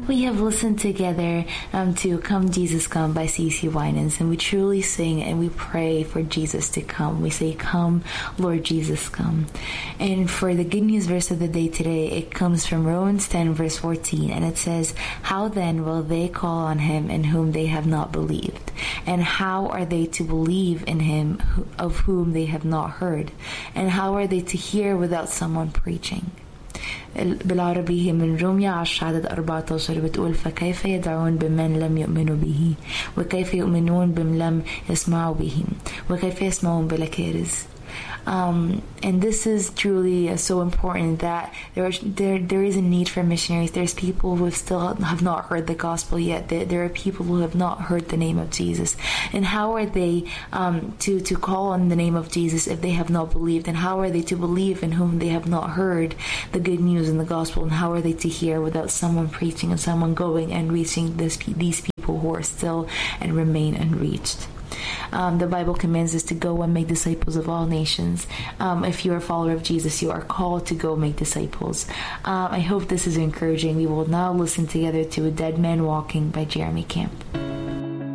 We have listened together to Come Jesus Come by CeCe Winans, and we truly sing and we pray for Jesus to come. We say, come, Lord Jesus, come. And for the good news verse of the day today, it comes from Romans 10 verse 14, and it says, how then will they call on him in whom they have not believed? And how are they to believe in him of whom they have not heard? And how are they to hear without someone preaching? بالعربي هي من روميا 10 عدد 14 بتقول فكيف يدعون بمن لم يؤمنوا به وكيف يؤمنون بمن لم يسمعوا به وكيف يسمعون بلا كارز. And this is truly so important that there is a need for missionaries. There's people who still have not heard the gospel yet. There are people who have not heard the name of Jesus. And how are they to call on the name of Jesus if they have not believed? And how are they to believe in whom they have not heard the good news in the gospel? And how are they to hear without someone preaching and someone going and reaching these people who are still and remain unreached? The Bible commands us to go and make disciples of all nations. If you're a follower of Jesus, you are called to go make disciples. I hope this is encouraging. We will now listen together to A Dead Man Walking by Jeremy Camp.